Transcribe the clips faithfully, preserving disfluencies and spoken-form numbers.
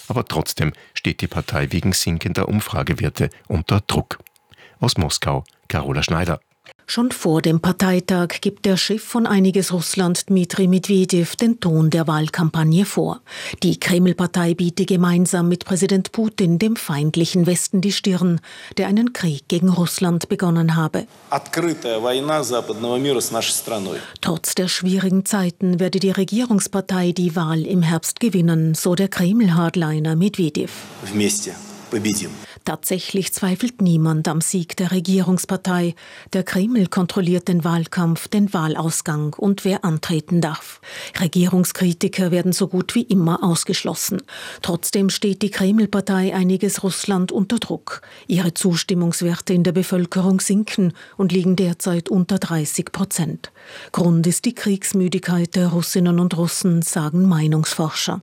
aber trotzdem steht die Partei wegen sinkender Umfragewerte unter Druck. Aus Moskau, Carola Schneider. Schon vor dem Parteitag gibt der Chef von Einiges Russland, Dmitri Medvedev, den Ton der Wahlkampagne vor. Die Kreml-Partei biete gemeinsam mit Präsident Putin dem feindlichen Westen die Stirn, der einen Krieg gegen Russland begonnen habe. Trotz der schwierigen Zeiten werde die Regierungspartei die Wahl im Herbst gewinnen, so der Kreml-Hardliner Medvedev. Tatsächlich zweifelt niemand am Sieg der Regierungspartei. Der Kreml kontrolliert den Wahlkampf, den Wahlausgang und wer antreten darf. Regierungskritiker werden so gut wie immer ausgeschlossen. Trotzdem steht die Kreml-Partei Einiges Russland unter Druck. Ihre Zustimmungswerte in der Bevölkerung sinken und liegen derzeit unter dreißig Prozent. Grund ist die Kriegsmüdigkeit der Russinnen und Russen, sagen Meinungsforscher.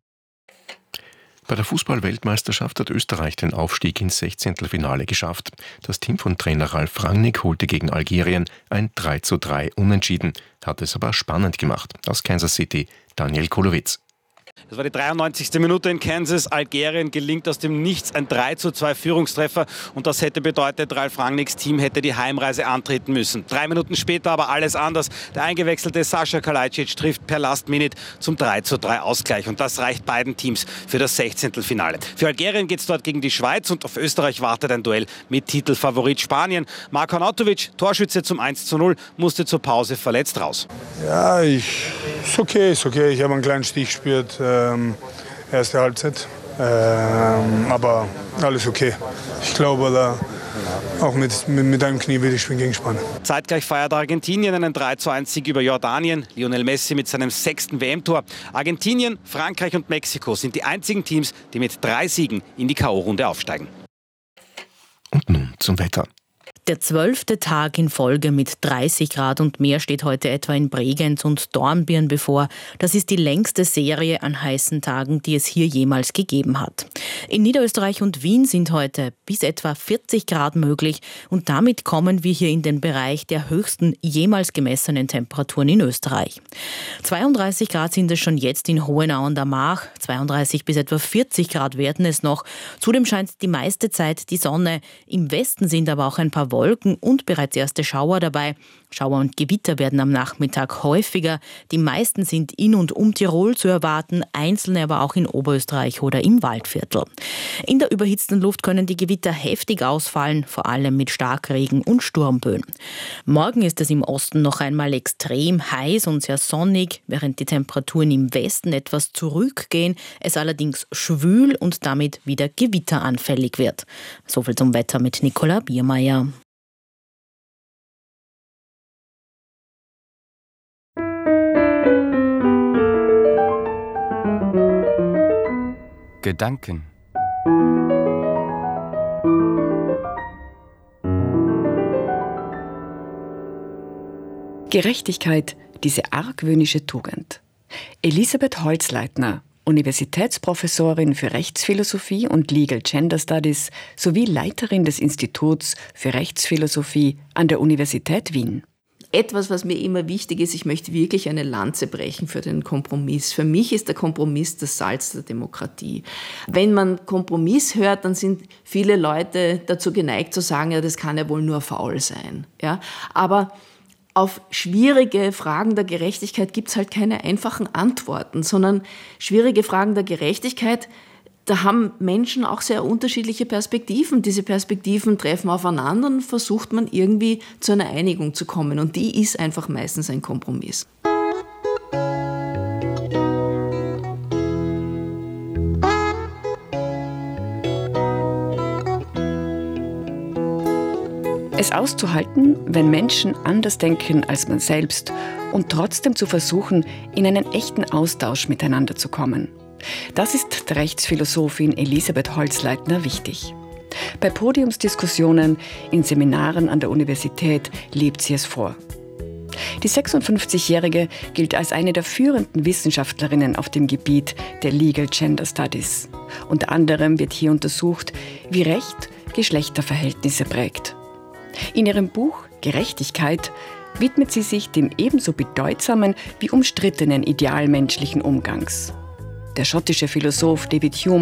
Bei der Fußball-Weltmeisterschaft hat Österreich den Aufstieg ins Sechzehntelfinale geschafft. Das Team von Trainer Ralf Rangnick holte gegen Algerien ein drei zu drei Unentschieden, hat es aber spannend gemacht. Aus Kansas City, Daniel Kolowitz. Das war die dreiundneunzigste Minute in Kansas. Algerien gelingt aus dem Nichts ein drei zu zwei Führungstreffer. Und das hätte bedeutet, Ralf Rangnicks Team hätte die Heimreise antreten müssen. Drei Minuten später aber alles anders. Der eingewechselte Sascha Kalajdzic trifft per Last Minute zum drei zu drei Ausgleich. Und das reicht beiden Teams für das Sechzehntelfinale. Für Algerien geht es dort gegen die Schweiz und auf Österreich wartet ein Duell mit Titelfavorit Spanien. Marko Arnautovic, Torschütze zum eins zu null, musste zur Pause verletzt raus. Ja, ich, ist okay, ist okay. Ich habe einen kleinen Stich gespürt. Ähm, erste Halbzeit, ähm, aber alles okay. Ich glaube, da auch mit, mit, mit einem Knie will ich spielen gegen Spanien. Zeitgleich feiert Argentinien einen drei zu eins Sieg über Jordanien. Lionel Messi mit seinem sechsten W M-Tor. Argentinien, Frankreich und Mexiko sind die einzigen Teams, die mit drei Siegen in die K O-Runde aufsteigen. Und nun zum Wetter. Der zwölfte Tag in Folge mit dreißig Grad und mehr steht heute etwa in Bregenz und Dornbirn bevor. Das ist die längste Serie an heißen Tagen, die es hier jemals gegeben hat. In Niederösterreich und Wien sind heute bis etwa vierzig Grad möglich und damit kommen wir hier in den Bereich der höchsten jemals gemessenen Temperaturen in Österreich. zweiunddreißig Grad sind es schon jetzt in Hohenau an der Mach, zweiunddreißig bis etwa vierzig Grad werden es noch. Zudem scheint die meiste Zeit die Sonne. Im Westen sind aber auch ein paar Wolken und bereits erste Schauer dabei. Schauer und Gewitter werden am Nachmittag häufiger. Die meisten sind in und um Tirol zu erwarten, einzelne aber auch in Oberösterreich oder im Waldviertel. In der überhitzten Luft können die Gewitter heftig ausfallen, vor allem mit Starkregen und Sturmböen. Morgen ist es im Osten noch einmal extrem heiß und sehr sonnig, während die Temperaturen im Westen etwas zurückgehen, es allerdings schwül und damit wieder gewitteranfällig wird. Soviel zum Wetter mit Nicola Biermeier. Gedanken. Gerechtigkeit, diese argwöhnische Tugend. Elisabeth Holzleitner, Universitätsprofessorin für Rechtsphilosophie und Legal Gender Studies sowie Leiterin des Instituts für Rechtsphilosophie an der Universität Wien. Etwas, was mir immer wichtig ist, ich möchte wirklich eine Lanze brechen für den Kompromiss. Für mich ist der Kompromiss das Salz der Demokratie. Wenn man Kompromiss hört, dann sind viele Leute dazu geneigt zu sagen, ja, das kann ja wohl nur faul sein. Ja? Aber auf schwierige Fragen der Gerechtigkeit gibt es halt keine einfachen Antworten, sondern schwierige Fragen der Gerechtigkeit, da haben Menschen auch sehr unterschiedliche Perspektiven. Diese Perspektiven treffen aufeinander und versucht man irgendwie zu einer Einigung zu kommen. Und die ist einfach meistens ein Kompromiss. Es auszuhalten, wenn Menschen anders denken als man selbst und trotzdem zu versuchen, in einen echten Austausch miteinander zu kommen. Das ist der Rechtsphilosophin Elisabeth Holzleitner wichtig. Bei Podiumsdiskussionen, in Seminaren an der Universität lebt sie es vor. Die sechsundfünfzigjährige gilt als eine der führenden Wissenschaftlerinnen auf dem Gebiet der Legal Gender Studies. Unter anderem wird hier untersucht, wie Recht Geschlechterverhältnisse prägt. In ihrem Buch Gerechtigkeit widmet sie sich dem ebenso bedeutsamen wie umstrittenen Ideal menschlichen Umgangs. Der schottische Philosoph David Hume